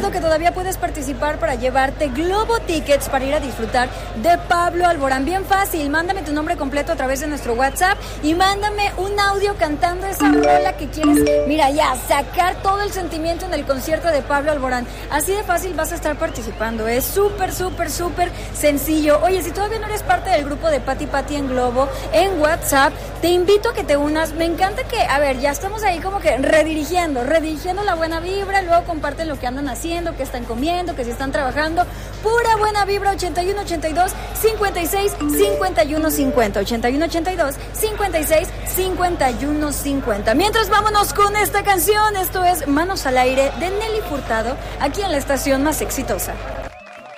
recuerdo que todavía puedes participar para llevarte Globo Tickets para ir a disfrutar de Pablo Alborán. Bien fácil, mándame tu nombre completo a través de nuestro WhatsApp y mándame un audio cantando esa rola que quieres, mira, ya, sacar todo el sentimiento en el concierto de Pablo Alborán. Así de fácil vas a estar participando, es súper sencillo. Oye, si todavía no eres parte del grupo de Pati Pati en Globo, en WhatsApp, te invito a que te unas. Me encanta que, a ver, ya estamos ahí como que redirigiendo la buena vibra, luego comparten lo que andan haciendo, que están comiendo, que si están trabajando, pura buena vibra. 81 82 56 51 50, 81 82 56 51 50. Mientras, vámonos con esta canción. Esto es Manos al Aire de Nelly Furtado, aquí en la estación más exitosa.